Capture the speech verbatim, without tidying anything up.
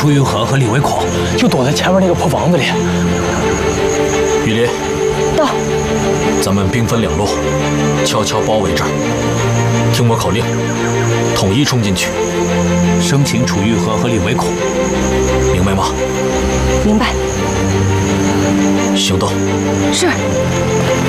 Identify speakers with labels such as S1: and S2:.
S1: 楚玉和和李维孔就躲在前面那个破房子里。
S2: 雨林，
S3: 到。
S2: 咱们兵分两路，悄悄包围这儿。听我口令，统一冲进去，
S1: 生擒楚玉和和李维孔，
S2: 明白吗？
S3: 明白。
S2: 行动。
S3: 是。